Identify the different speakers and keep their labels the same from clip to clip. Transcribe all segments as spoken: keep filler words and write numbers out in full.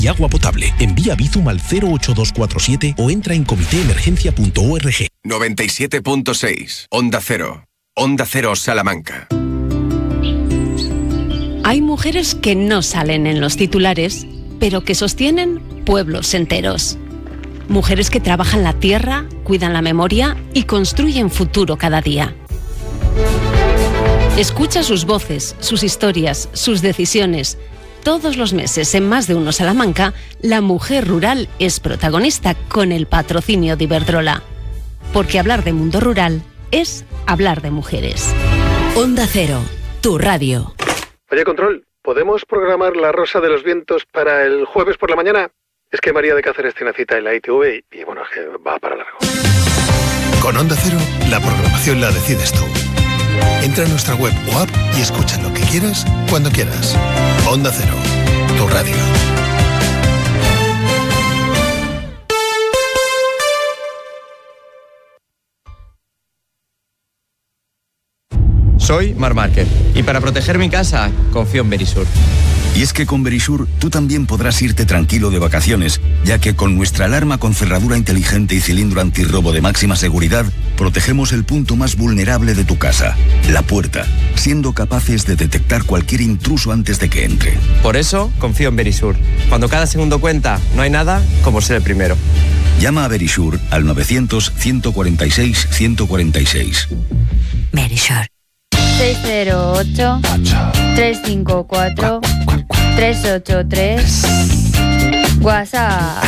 Speaker 1: y agua potable. Envía Bizum al cero ocho dos cuatro siete o entra en comitéemergencia punto org.
Speaker 2: noventa y siete punto seis. Onda Cero. Onda Cero Salamanca.
Speaker 3: Hay mujeres que no salen en los titulares, pero que sostienen pueblos enteros. Mujeres que trabajan la tierra, cuidan la memoria y construyen futuro cada día. Escucha sus voces, sus historias, sus decisiones. Todos los meses, en Más de Uno Salamanca, la mujer rural es protagonista con el patrocinio de Iberdrola. Porque hablar de mundo rural es hablar de mujeres.
Speaker 4: Onda Cero, tu radio.
Speaker 5: Oye, Control, ¿podemos programar La Rosa de los Vientos para el jueves por la mañana? Es que María de Cáceres tiene cita en la I T V y, y bueno, es que va para largo.
Speaker 6: Con Onda Cero, la programación la decides tú. Entra en nuestra web o app y escucha lo que quieras, cuando quieras. Onda Cero, tu radio.
Speaker 7: Soy Mar Márquez y para proteger mi casa confío en Verisur.
Speaker 8: Y es que con Verisur tú también podrás irte tranquilo de vacaciones, ya que con nuestra alarma con cerradura inteligente y cilindro antirrobo de máxima seguridad, protegemos el punto más vulnerable de tu casa, la puerta, siendo capaces de detectar cualquier intruso antes de que entre.
Speaker 7: Por eso confío en Verisur. Cuando cada segundo cuenta, no hay nada como ser el primero.
Speaker 8: Llama a Verisur al novecientos, ciento cuarenta y seis, ciento cuarenta y seis.
Speaker 4: Verisur.
Speaker 9: seis cero ocho, tres cinco cuatro, tres ocho tres. WhatsApp.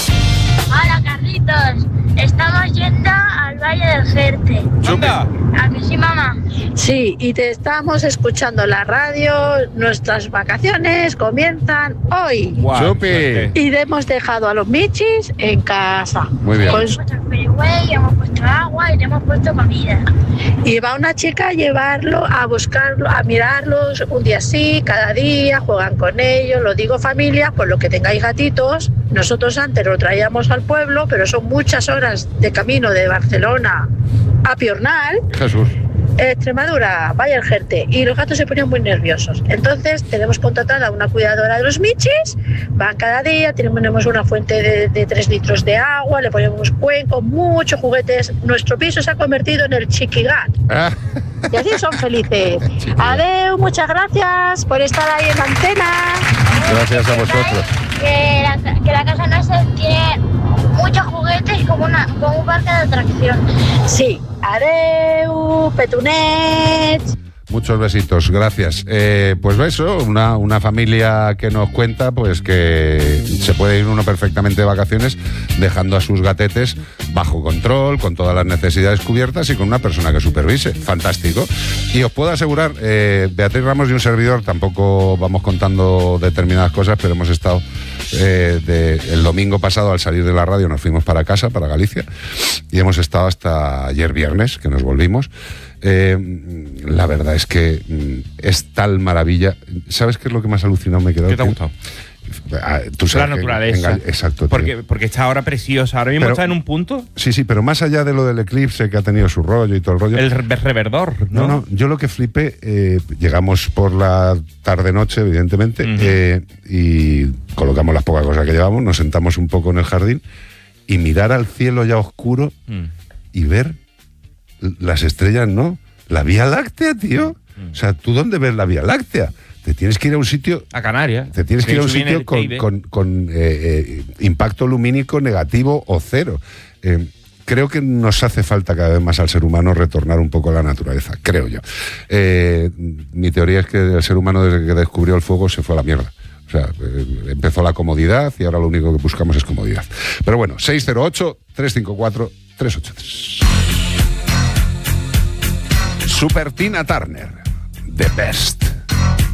Speaker 10: Hola, Carlitos. Estamos yendo al Valle del Jerte.
Speaker 11: ¿Anda?
Speaker 10: ¿A que sí, mamá?
Speaker 12: Sí, y te estamos escuchando la radio. Nuestras vacaciones comienzan hoy.
Speaker 11: Wow,
Speaker 12: y hemos dejado a los michis en casa.
Speaker 11: Muy bien.
Speaker 10: Hemos puesto el perigüey, hemos puesto agua y le hemos puesto comida.
Speaker 12: Y va una chica a llevarlo, a buscarlo, a mirarlos un día sí, cada día, juegan con ellos. Lo digo familia, por lo que tengáis gatitos. Nosotros antes lo traíamos al pueblo, pero son muchas horas de camino de Barcelona a Piornal.
Speaker 11: Jesús.
Speaker 12: Extremadura, Valle del Jerte, y los gatos se ponían muy nerviosos. Entonces tenemos contratada a una cuidadora de los michis, van cada día, tenemos una fuente de, de tres litros de agua, le ponemos cuencos, muchos juguetes. Nuestro piso se ha convertido en el chiquigat.
Speaker 11: Ah.
Speaker 12: Y así son felices. Adeu, muchas gracias por estar ahí en la antena.
Speaker 11: Gracias a vosotros.
Speaker 10: Que la, que la casa nuestra tiene muchos juguetes como, una, como un parque de atracción.
Speaker 12: Sí. Adeu, petunets.
Speaker 11: Muchos besitos, gracias. Eh, pues eso, una, una familia que nos cuenta pues que se puede ir uno perfectamente de vacaciones dejando a sus gatetes bajo control, con todas las necesidades cubiertas y con una persona que supervise. Fantástico. Y os puedo asegurar, eh, Beatriz Ramos y un servidor, tampoco vamos contando determinadas cosas, pero hemos estado eh, de, el domingo pasado al salir de la radio nos fuimos para casa, para Galicia, y hemos estado hasta ayer viernes, que nos volvimos. Eh, la verdad es que mm, es tal maravilla. ¿Sabes qué es lo que más alucinado me he quedado?
Speaker 13: ¿Qué te ha gustado?
Speaker 11: Ah, tú sabes
Speaker 13: la
Speaker 11: que,
Speaker 13: naturaleza.
Speaker 11: En, exacto.
Speaker 13: Porque, porque está ahora preciosa. Ahora mismo
Speaker 11: pero,
Speaker 13: está en un punto.
Speaker 11: Sí, sí, pero más allá de lo del eclipse que ha tenido su rollo y todo el rollo.
Speaker 13: El reverdor, ¿no?
Speaker 11: No, no, yo lo que flipé, eh, llegamos por la tarde-noche, evidentemente, uh-huh. eh, y colocamos las pocas cosas que llevamos, nos sentamos un poco en el jardín y mirar al cielo ya oscuro uh-huh. y ver las estrellas, ¿no? La Vía Láctea, tío. Uh-huh. O sea, ¿tú dónde ves la Vía Láctea? Te tienes que ir a un sitio...
Speaker 13: A Canarias.
Speaker 11: Te tienes que ir a un sitio con, con, con eh, eh, impacto lumínico negativo o cero. Eh, creo que nos hace falta cada vez más al ser humano retornar un poco a la naturaleza, creo yo. Eh, mi teoría es que el ser humano desde que descubrió el fuego se fue a la mierda. O sea, eh, empezó la comodidad y ahora lo único que buscamos es comodidad. Pero bueno, seis cero ocho, tres cinco cuatro, tres ocho tres. Super Tina Turner, The Best.